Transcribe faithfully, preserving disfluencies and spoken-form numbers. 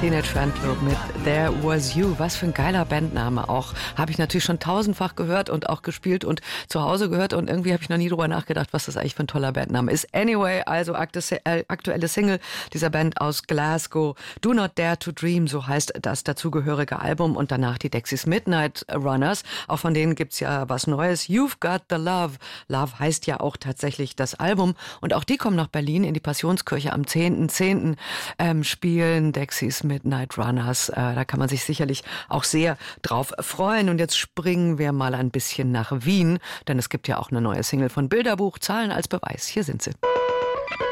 Teenage Fanclub mit There Was You. Was für ein geiler Bandname auch. Habe ich natürlich schon tausendfach gehört und auch gespielt und zu Hause gehört und irgendwie habe ich noch nie drüber nachgedacht, was das eigentlich für ein toller Bandname ist. Anyway, also aktuelle Single dieser Band aus Glasgow. Do Not Dare to Dream, so heißt das dazugehörige Album und danach die Dexys Midnight Runners. Auch von denen gibt's ja was Neues. You've Got the Love. Love heißt ja auch tatsächlich das Album und auch die kommen nach Berlin in die Passionskirche am zehnten zehnten Ähm, spielen Dexys Midnight Runners. Äh, da kann man sich sicherlich auch sehr drauf freuen. Und jetzt springen wir mal ein bisschen nach Wien, denn es gibt ja auch eine neue Single von Bilderbuch. Zahlen als Beweis. Hier sind sie.